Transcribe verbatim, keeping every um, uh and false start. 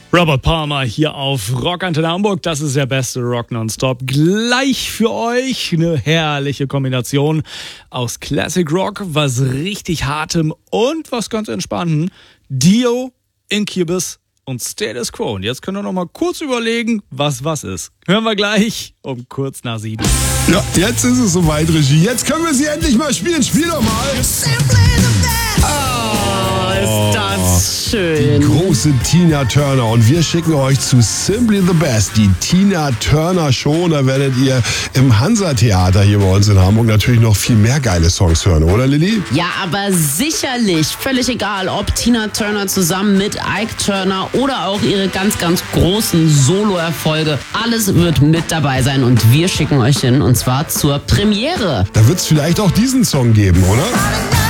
Robert Palmer hier auf Rock Antenne Hamburg. Das ist der beste Rock Nonstop. Gleich für euch eine herrliche Kombination aus Classic Rock, was richtig hartem und was ganz entspanntem. Dio, Incubus und Status Quo. Und jetzt können wir noch mal kurz überlegen, was was ist. Hören wir gleich um kurz nach sieben. Ja, jetzt ist es soweit, Regie. Jetzt können wir sie endlich mal spielen. Spiel doch mal. Oh, ist das schön. Die große Tina Turner. Und wir schicken euch zu Simply the Best, die Tina Turner Show. Und da werdet ihr im Hansa-Theater hier bei uns in Hamburg natürlich noch viel mehr geile Songs hören, oder Lilly? Ja, aber sicherlich. Völlig egal, ob Tina Turner zusammen mit Ike Turner oder auch ihre ganz, ganz großen Solo-Erfolge. Alles wird mit dabei sein und wir schicken euch hin, und zwar zur Premiere. Da wird es vielleicht auch diesen Song geben, oder?